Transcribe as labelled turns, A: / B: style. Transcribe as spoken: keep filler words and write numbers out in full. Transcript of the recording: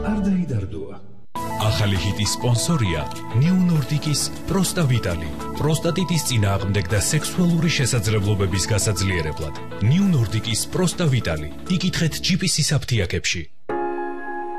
A: არ დაიდარდოა.
B: ახალი ჰიტის სპონსორია New Nordic-ის პროსტა ვიტალი, პროსტატიტის წინააღმდეგ და სექსუალური შესაძლებლობების გასაძლიერებლად. New Nordic-ის პროსტა ვიტალი. იკითხეთ ჯი პი სის აფთიაქებში.